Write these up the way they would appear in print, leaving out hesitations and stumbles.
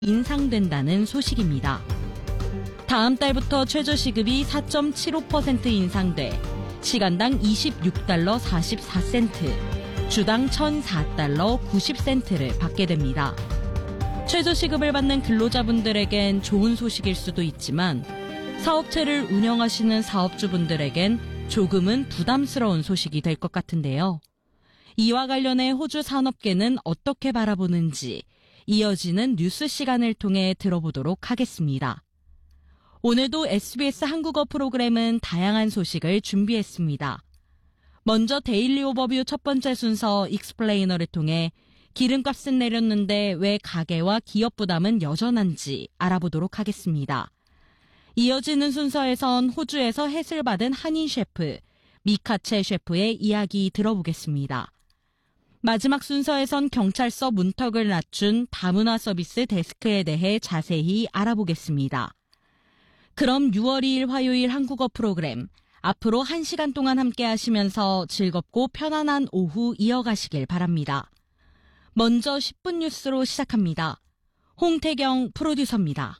인상된다는 소식입니다. 다음 달부터 최저시급이 4.75% 인상돼 시간당 $26 44센트, 주당 $1,004 90센트를 받게 됩니다. 최저시급을 받는 근로자분들에겐 좋은 소식일 수도 있지만 사업체를 운영하시는 사업주분들에겐 조금은 부담스러운 소식이 될 것 같은데요. 이와 관련해 호주 산업계는 어떻게 바라보는지 이어지는 뉴스 시간을 통해 들어보도록 하겠습니다. 오늘도 SBS 한국어 프로그램은 다양한 소식을 준비했습니다. 먼저 데일리 오버뷰 첫 번째 순서 익스플레이너를 통해 기름값은 내렸는데 왜 가계와 기업 부담은 여전한지 알아보도록 하겠습니다. 이어지는 순서에선 호주에서 햇을 받은 한인 셰프 미카체 셰프의 이야기 들어보겠습니다. 마지막 순서에선 경찰서 문턱을 낮춘 다문화 서비스 데스크에 대해 자세히 알아보겠습니다. 그럼 6월 2일 화요일 한국어 프로그램 앞으로 1시간 동안 함께 하시면서 즐겁고 편안한 오후 이어가시길 바랍니다. 먼저 10분 뉴스로 시작합니다. 홍태경 프로듀서입니다.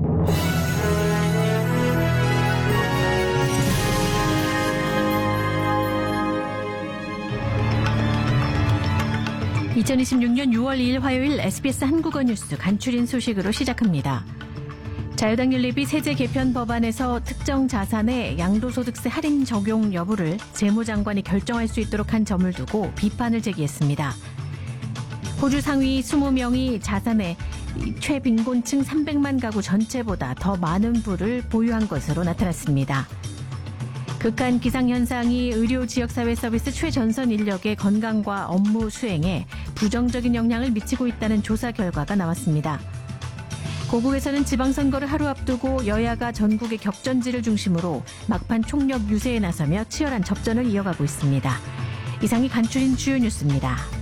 (2026년 6월 2일) 화요일 SBS 한국어 뉴스 간추린 소식으로 시작합니다. 자유당연립이 세제 개편 법안에서 특정 자산의 양도소득세 할인 적용 여부를 재무장관이 결정할 수 있도록 한 점을 두고 비판을 제기했습니다. 호주 상위 20명이 자산의 최빈곤층 300만 가구 전체보다 더 많은 부를 보유한 것으로 나타났습니다. 극한 기상현상이 의료 지역사회 서비스 최전선 인력의 건강과 업무 수행에 부정적인 영향을 미치고 있다는 조사 결과가 나왔습니다. 고국에서는 지방선거를 하루 앞두고 여야가 전국의 격전지를 중심으로 막판 총력 유세에 나서며 치열한 접전을 이어가고 있습니다. 이상이 간추린 주요 뉴스입니다.